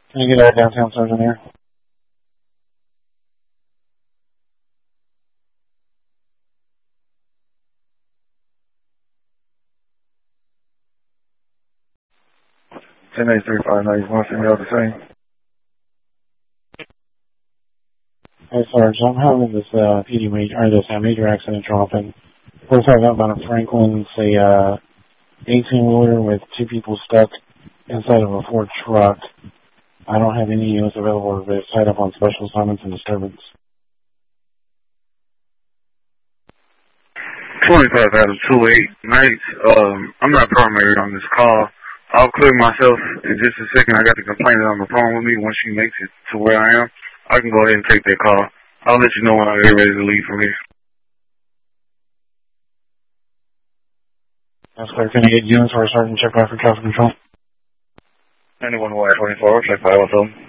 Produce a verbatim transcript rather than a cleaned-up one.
Can you get a downtown sergeant here? ten eight three five nine, you want to send me out the same? Hey, Sarge, I'm having this uh, P D major, or this uh, major accident dropping. First, I got about a Franklin, say, uh, eighteen-wheeler with two people stuck inside of a Ford truck. I don't have any units available, but it's tied up on special assignments and disturbance. twenty-five out of two eight nights. Um, I'm not primary on this call. I'll clear myself in just a second. I got the complainant on the phone with me. Once she makes it to where I am, I can go ahead and take that call. I'll let you know when I get ready to leave from here. That's clear. Can you get units for a certain check out for traffic control? Anyone who has twenty-four, check five oh two.